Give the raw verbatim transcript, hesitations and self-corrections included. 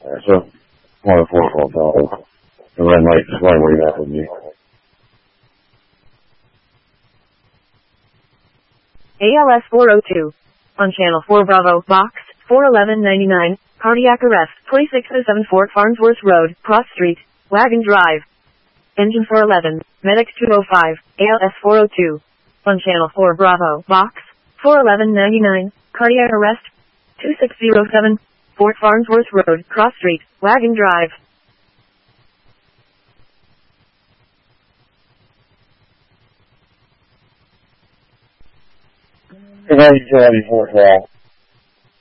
Uh, so, one of the four twelve dollars. And then, like, explain where you're at with me. A L S four oh two. On Channel four Bravo, Box, four eleven ninety-nine, cardiac arrest, twenty-six oh seven Fort Farnsworth Road, Cross Street, Wagon Drive. Engine four eleven, Medics two oh five, A L S four oh two. On Channel four Bravo, Box, four eleven ninety-nine, cardiac arrest, twenty-six oh seven, Fort Farnsworth Road, Cross Street, Wagon Drive. Good night, Charlie four twelve.